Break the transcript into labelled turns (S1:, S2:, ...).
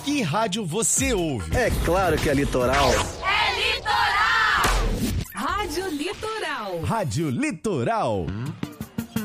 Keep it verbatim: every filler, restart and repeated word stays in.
S1: Que rádio você ouve?
S2: É claro que é Litoral.
S3: É Litoral! Rádio Litoral.
S1: Rádio Litoral.